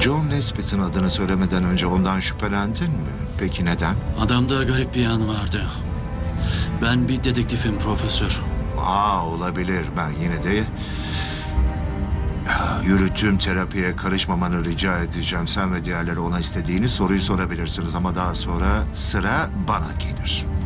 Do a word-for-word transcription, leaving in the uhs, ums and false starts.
John Nesbitt'in adını söylemeden önce ondan şüphelendin mi? Peki neden? Adamda garip bir yan vardı. Ben bir dedektifim profesör. Aa, olabilir. Ben yine de yürüttüğüm terapiye karışmamanı rica edeceğim. Sen ve diğerleri ona istediğiniz soruyu sorabilirsiniz ama daha sonra sıra bana gelir.